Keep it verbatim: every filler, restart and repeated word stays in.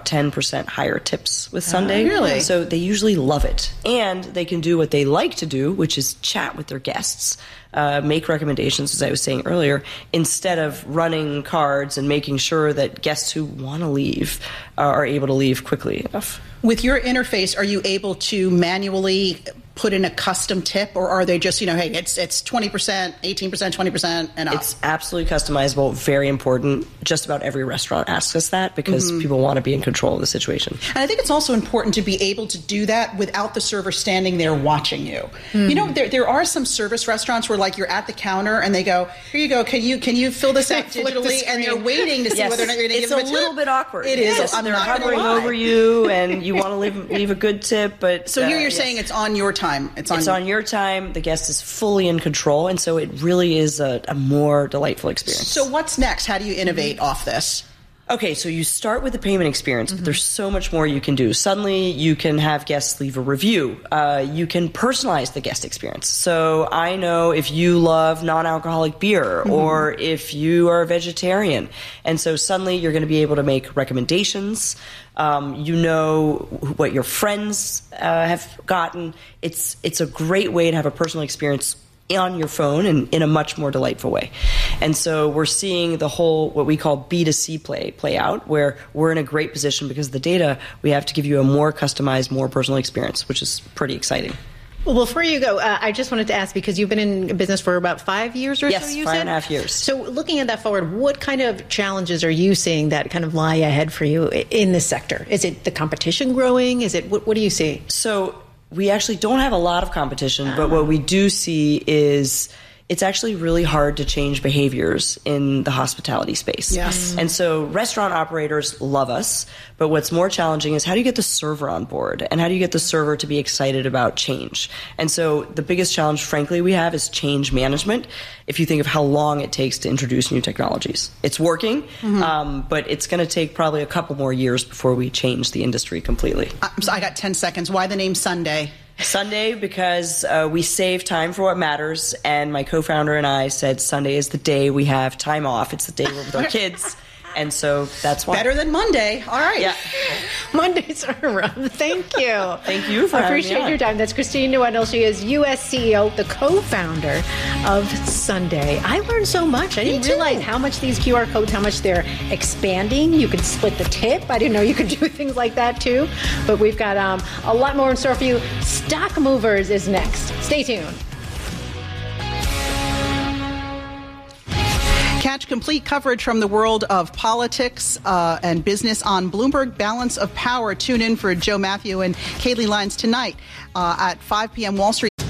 about ten percent higher tips with Sunday. Oh, really? So they usually love it. And they can do what they like to do, which is chat with their guests, uh, make recommendations, as I was saying earlier, instead of running cards and making sure that guests who want to leave uh, are able to leave quickly enough. With your interface, are you able to manually put in a custom tip, or are they just, you know, hey, it's it's twenty percent, eighteen percent, twenty percent, and up? It's absolutely customizable, very important. Just about every restaurant asks us that because mm-hmm. people want to be in control of the situation. And I think it's also important to be able to do that without the server standing there watching you. Mm-hmm. You know, there there are some service restaurants where, like, you're at the counter and they go, here you go, can you can you fill this out digitally? And they're waiting to see yes. whether or not you're going to give them a tip. It's a little bit awkward. It is. Yes, I'm they're not hovering over you and you want to leave, leave a good tip. But So here uh, you're yes. saying it's on your time. It's on, it's on your time. The guest is fully in control, and so it really is a, a more delightful experience. So what's next? How do you innovate mm-hmm. off this? Okay, so you start with the payment experience, but mm-hmm. there's so much more you can do. Suddenly, you can have guests leave a review. Uh, you can personalize the guest experience. So I know if you love non-alcoholic beer mm-hmm. or if you are a vegetarian. And so suddenly you're going to be able to make recommendations. Um, you know what your friends uh, have gotten. It's, it's a great way to have a personal experience on your phone and in a much more delightful way. And so we're seeing the whole, what we call B two C play, play out, where we're in a great position because of the data, we have to give you a more customized, more personal experience, which is pretty exciting. Well, before you go, uh, I just wanted to ask, because you've been in business for about five years or yes, so, you five said? and a half years. So looking at that forward, what kind of challenges are you seeing that kind of lie ahead for you in this sector? Is it the competition growing? Is it, what, what do you see? So we actually don't have a lot of competition, but what we do see is it's actually really hard to change behaviors in the hospitality space. Yes. And so restaurant operators love us, but what's more challenging is how do you get the server on board and how do you get the server to be excited about change? And so the biggest challenge, frankly, we have is change management. If you think of how long it takes to introduce new technologies, it's working, mm-hmm. um, but it's going to take probably a couple more years before we change the industry completely. Uh, so I got ten seconds. Why the name Sunday? Sunday because uh, we save time for what matters, and my co-founder and I said Sunday is the day we have time off. It's the day we're with our kids, and so that's why. Better than Monday. All right. Yeah. Mondays are rough. Thank you. Thank you for I having me appreciate on. your time. That's Christine Newendel. She is U S C E O, the co-founder of Sunday. I learned so much. I didn't Me too. realize how much these Q R codes, how much they're expanding. You could split the tip. I didn't know you could do things like that too. But we've got um, a lot more in store for you. Stock Movers is next. Stay tuned. Catch complete coverage from the world of politics uh, and business on Bloomberg Balance of Power. Tune in for Joe Matthew and Kaylee Lyons tonight uh, at five p.m. Wall Street.